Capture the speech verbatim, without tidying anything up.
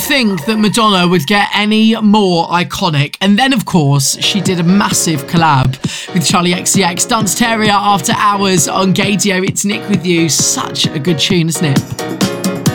think that Madonna would get any more iconic. And then, of course, she did a massive collab with Charlie X C X. Dance Terrier After Hours on Gaydio. It's Nick with you. Such a good tune, isn't it?